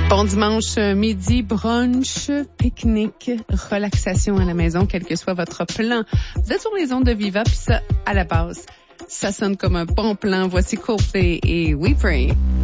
Bon dimanche midi, brunch, pique-nique, relaxation à la maison, quel que soit votre plan. Vous êtes sur les ondes de Viva, puis ça, à la base, ça sonne comme un bon plan. Voici Coldplay et We Pray.